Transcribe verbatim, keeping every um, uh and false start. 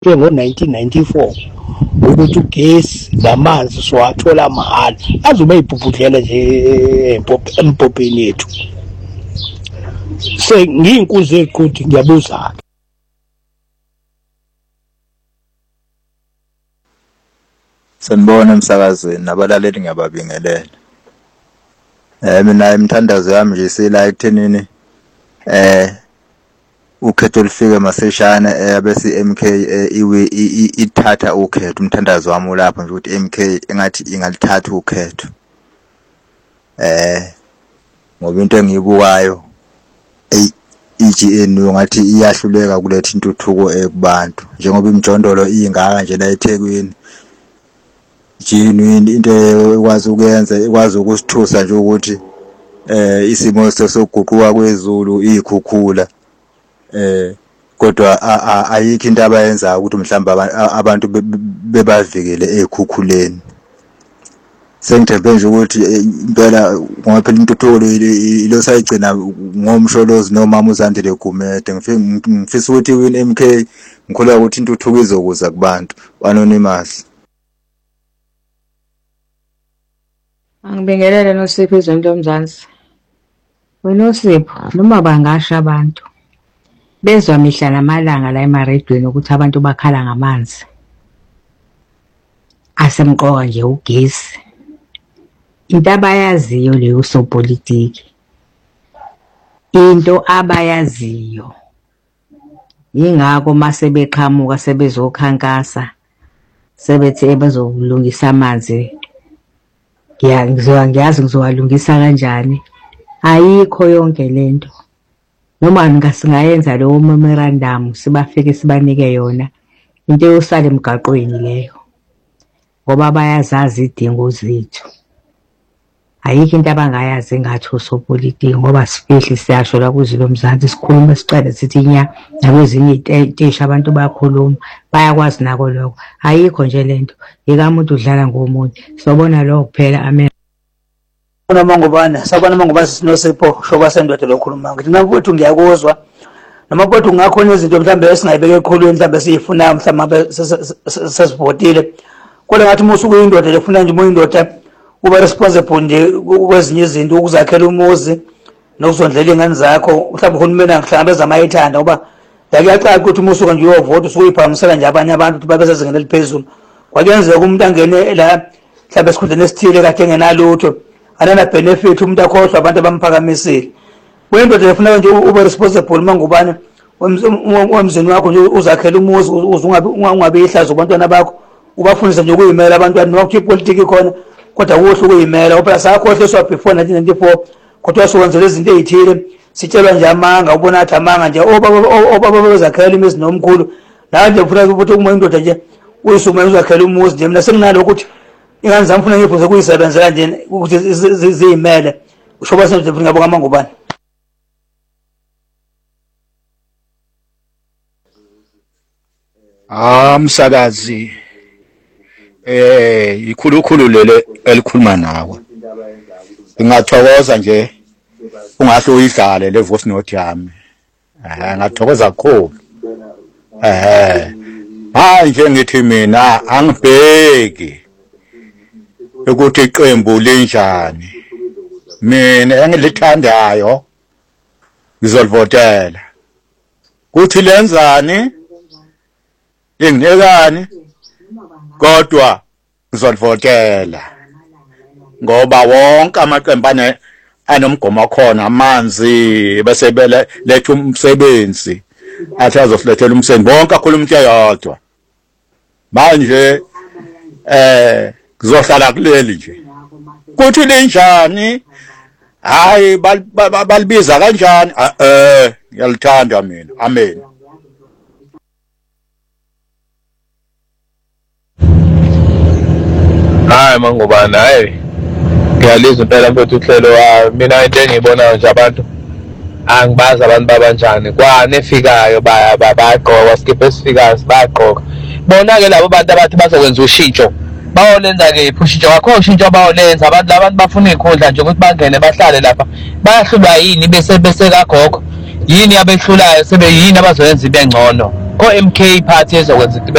ngo nineteen ninety-four ukuthi ugesi namanzi siwathola mahhala azobe ibhubhudlela nje empopeni yethu. Se ngiyinkuzi eqhuti ngiyabuza. Sanibona emsakazweni nabalaleli ngiyababingelela. Eh mina imithandazo yami nje sila ekuthenini eh ukhetho lifike maseshana yabese M K iwe ithatha ukhetho. Umthandazo wami ulapha nje ukuthi M K engathi ingalithatha ukhetho. Eh ngoba into engiyibukayo I G N U ngathi iyahluleka kuletha intuthuko ekubantu njengoba imjondolo ingaka nje la eThekwini. Genuine into ekwazi ukuyenza ikwazi ukusithusa nje ukuthi eh isimo sokuguquka kwezulu ikhukhula eh kodwa ayikho into abayenza ukuthi mhlamba abantu bebavikele ekhukhuleni. Sengithembe nje ukuthi impela ngoba phela intuthuko ilo sayigcina ngomsholozi noma uZandile Gumede. Ngifisa ukuthi win M K ngikhuleka ukuthi intuthuko izokuza kubantu anonymous. Angibingelele noSipho izweni loMzansi. Wena uSipho noma bangasha abantu bezwa mihla namalanga la emaredweni ukuthi abantu bakhala ngamanzi. Asemqoka nje ugesi. Into abayaziyo leyo sopolitiki. Into abayaziyo. Yingakho mase beqhamuka sebezokhankasa sebethe bezolungisa amanzi. Ya ngizoya ngiyazi ngizowalungisa kanjani. Ayikho yonke lento. Noma ngingasingayenza leyo memorandum sibafike sibanike yona. Into yosala emgaqweni leyo. Ngoba bayazazi idingo zethu. Ayikho into abangayazi ngathi usopolitiki ngoba sifihle siyasho la kuzilo Mzansi sikhuluma sicela sithi nya nakwezinye iteshi abantu bayakhuluma bayakwazi nako lokho. Ayikho nje lento ikamuntu udlala ngomuntu sobona lo kuphela amen. Bona mangobana sabona mangobana sinosipho shoba sendoda lokhuluma ngithi nakwethu ngiyakuzwa noma kwethu ngakhona izinto mhlambe esingayibeke ekhulweni mhlambe siyifuna mhlambe sesivotile kodwa ngathi musuku indoda lefuna nje moyindoda uba responsible nje kwezinye izinto ukuzakhela umuzi nokuzondlela ingane zakho mhlawumbe uhulumeni angihlangabeza amayithanda ngoba yakuyacala ukuthi umusuka nje uyovota usuyiphamisela nje abanye abantu ukuthi babe sezingene liphezulu kwakuyenzeka umuntu angene la mhlawumbe esikhundleni esithile kade engenalutho anana benefit umuntu akhohlwa abantu abamphakamisile wendoda lefuna nje ube responsible mangubani wemzini wakho nje uzakhela umuzi uzungabe ungabe ihlazo kubantwana bakho ubafundisa nje ukuyimela abantwana noma kuthi politiki khona kodwa kuhle ukuyimela ophela sakhohle so before nineteen ninety-four kodwa siwenzele izinto ezithile sitshelwa nje amanga ubona athi amanga nje obaba bezakhela imizi nomkhulu la nje ufuna ukuthi uma indoda nje uyisukume uzakhela umuzi nje mina senginaloko ukuthi ingane zami ufuna ngiphuze kuyisebenzela nje ukuthi ziyimele ushoba senje ngiyabonga amangubani. Ah msakazi eh ikhulukhulu lele elikhuluma nawe ngingathokoza nje ungahle uyidlale le voice note yami eh ngathokoza kakhulu eh manje ngithi mina angibheki ukuthi iqembu linjani mina engilithandayo ngizolivotela kuthi lenzani ingekani kodwa ngizolivotela ngoba wonke amaqembu ane anomgomo khona amanzi bese bele letha umsebenzi athi azoflethela umsebenzi bonke akhuluma into eyodwa manje eh kuzohlala kuleli nje kuthi linjani hayi balibiza kanjani eh ngiyalithanda mina amen. Hayi mangubani hayi ngiyalizwa impela mfethu uhlelo mina into engiyibonayo nje abantu angibazi abantu babanjani kwane efikayo bayagqoka skip esifikayo bayagqoka bona ke labo bantu abathi bazokwenza ushintsho bayolenza ke ushintsho wakho ushintsho bayolenza abantu labantu bafuna ikhundla nje ukuthi bangene bahlale lapha bayahlulwa yini bese bese kagogo yini abehlulayo sebe yini abazoyenza ibe ngcono o-M K party ezokwenza